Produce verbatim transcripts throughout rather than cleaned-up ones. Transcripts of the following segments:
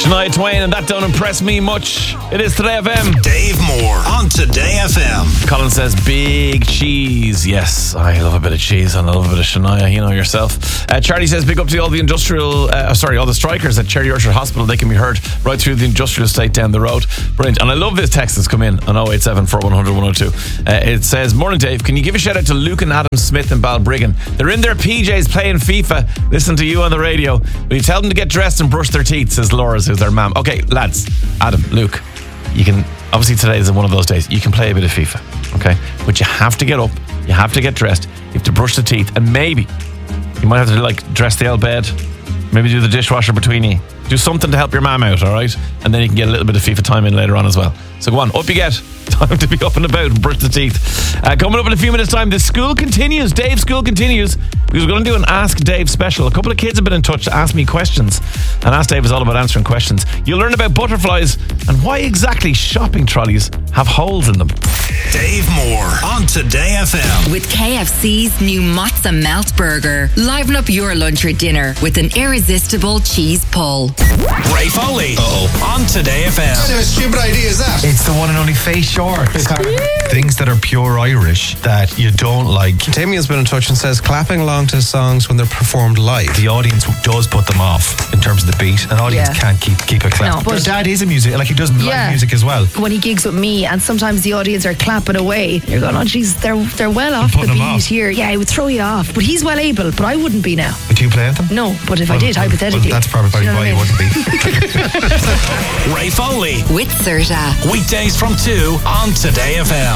Shania Twain, and that don't impress me much. It is Today F M. Dave Moore on Today F M. Colin says big cheese. Yes, I love a bit of cheese and I love a bit of Shania, you know yourself. Uh, Charlie says big up to all the industrial, uh, sorry, all the strikers at Cherry Orchard Hospital. They can be heard right through the industrial estate down the road. Brilliant. And I love this text that's come in on oh eight seven, four one zero zero, one oh two. Uh, it says, morning Dave, can you give a shout out to Luke and Adam Smith in Balbriggan? They're in their P Js playing FIFA. Listen to you on the radio. Will you tell them to get dressed and brush their teeth, says Laura's, who's their mum. Okay, lads, Adam, Luke, you can, obviously today is one of those days, you can play a bit of FIFA, okay? But you have to get up, you have to get dressed, you have to brush the teeth, and maybe you might have to like dress the old bed, maybe do the dishwasher between you. Do something to help your mum out, all right? And then you can get a little bit of FIFA time in later on as well. So go on, up you get. Time to be up and about and brush the teeth. Uh, coming up in a few minutes' time, the school continues. Dave's school continues. We were going to do an Ask Dave special. A couple of kids have been in touch to ask me questions. And Ask Dave is all about answering questions. You'll learn about butterflies and why exactly shopping trolleys have holes in them. Dave Moore on Today F M. With K F C's new Mozza Melt Burger. Liven up your lunch or dinner with an irresistible cheese pull. Ray Foley Uh-oh. on Today F M. What kind of a stupid idea is that? It's the one and only face shorts. Things that are pure Irish that you don't like. Timmy has been in touch and says clapping along to songs when they're performed live. The audience does put them off in terms of the beat. An audience Yeah. can't keep keep a clap. No, but- But Dad is a music, like he does Yeah. live music as well. When he gigs with me, and sometimes the audience are clapping away, you're going, oh geez, they're they're well off the putting beat them off. here. Yeah, it would throw you off. But he's well able, but I wouldn't be now. Would you play with them? No, but if I Well, did, well, hypothetically. well, that's probably Do you know why what I you mean? wouldn't be. Ray Foley. With Serta. Weekdays from two on Today F M.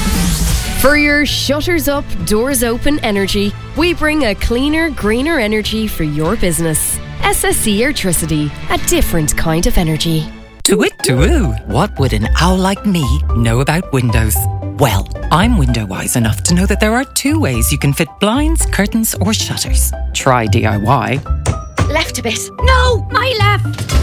For your shutters up, doors open energy, we bring a cleaner, greener energy for your business. S S C Airtricity, a different kind of energy. To-wit-to-woo, what would an owl like me know about windows? Well, I'm window wise enough to know that there are two ways you can fit blinds, curtains or shutters. Try D I Y. Left a bit. No, my left.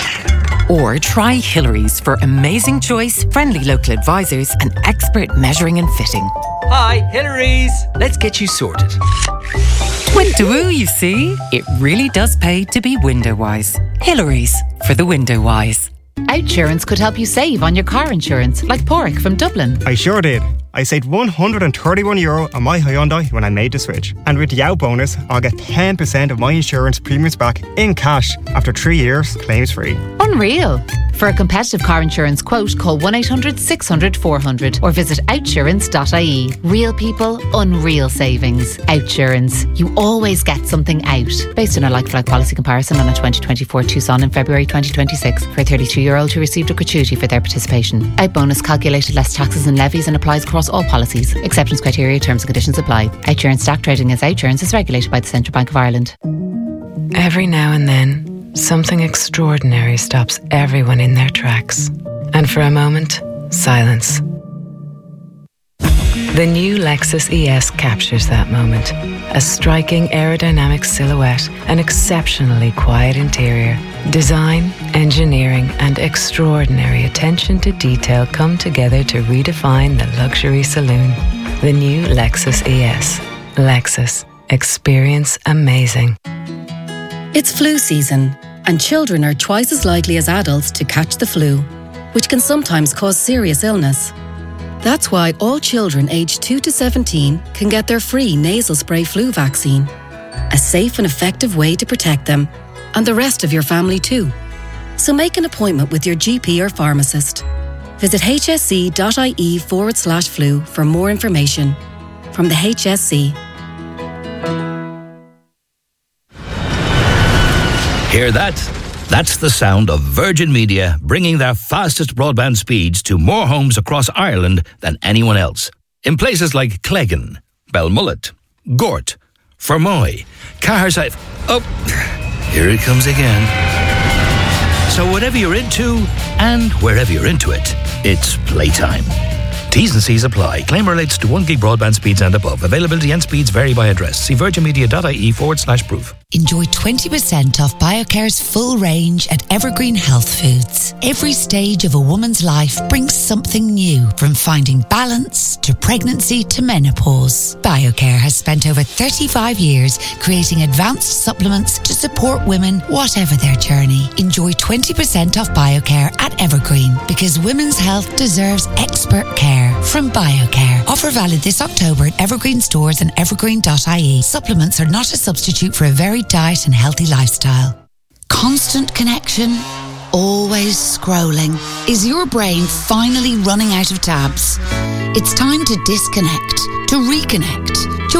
Or try Hillary's for amazing choice, friendly local advisors and expert measuring and fitting. Hi, Hillary's. Let's get you sorted. Twit-to-woo, you see? It really does pay to be window wise. Hillary's for the window wise. Outsurance could help you save on your car insurance, like Porrick from Dublin. I sure did. I saved one hundred thirty-one euro on my Hyundai when I made the switch. And with the out bonus, I'll get ten percent of my insurance premiums back in cash after three years, claims free. Unreal. For a competitive car insurance quote, call one eight hundred six hundred four hundred or visit outsurance dot I E. Real people, unreal savings. Outsurance. You always get something out. Based on a like-for-like policy comparison on a twenty twenty-four Tucson in February twenty twenty-six for a thirty-two-year-old who received a gratuity for their participation. Out bonus calculated less taxes and levies and applies across all policies. Acceptance criteria, terms and conditions apply. Outsurance stock trading as Outsurance is regulated by the Central Bank of Ireland. Every now and then, something extraordinary stops everyone in their tracks. And for a moment, silence. The new Lexus E S captures that moment. A striking aerodynamic silhouette, an exceptionally quiet interior. Design, engineering, and extraordinary attention to detail come together to redefine the luxury saloon. The new Lexus E S. Lexus. Experience amazing. It's flu season, and children are twice as likely as adults to catch the flu, which can sometimes cause serious illness. That's why all children aged two to seventeen can get their free nasal spray flu vaccine. A safe and effective way to protect them, and the rest of your family too. So make an appointment with your G P or pharmacist. Visit hsc.ie forward slash flu for more information. From the H S C. Hear that? That's the sound of Virgin Media bringing their fastest broadband speeds to more homes across Ireland than anyone else. In places like Cleggan, Belmullet, Gort, Fermoy, Caherside... Oh, here it comes again. So whatever you're into, and wherever you're into it, it's playtime. T's and C's apply. Claim relates to one gig broadband speeds and above. Availability and speeds vary by address. See virginmedia.ie forward slash proof. Enjoy twenty percent off BioCare's full range at Evergreen Health Foods. Every stage of a woman's life brings something new, from finding balance to pregnancy to menopause. BioCare has spent over thirty-five years creating advanced supplements to support women, whatever their journey. Enjoy twenty percent off BioCare at Evergreen, because women's health deserves expert care from BioCare. Offer valid this October at Evergreen stores and evergreen dot I E. Supplements are not a substitute for a varied diet and healthy lifestyle. Constant connection, always scrolling. Is your brain finally running out of tabs? It's time to disconnect, to reconnect,